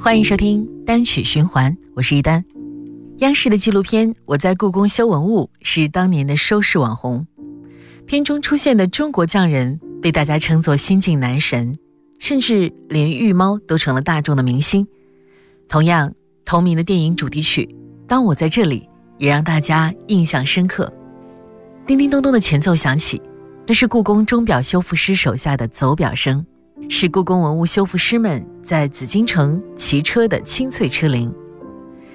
欢迎收听单曲循环，我是一丹。央视的纪录片《我在故宫修文物》是当年的收视网红，片中出现的中国匠人被大家称作新晋男神，甚至连玉猫都成了大众的明星。同样，同名的电影主题曲《当我在这里》也让大家印象深刻。叮叮咚咚的前奏响起，这是故宫钟表修复师手下的走表声，是故宫文物修复师们在紫禁城骑车的清脆车铃。